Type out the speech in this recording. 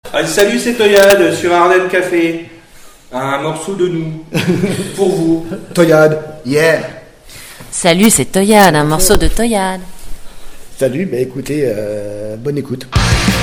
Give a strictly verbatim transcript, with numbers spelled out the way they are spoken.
Allez, salut, c'est Toyade sur Ardennes Café. Un morceau de nous. Pour vous. Toyade, yeah. Salut, c'est Toyade, un morceau de Toyade. Salut, bah écoutez, euh, bonne écoute.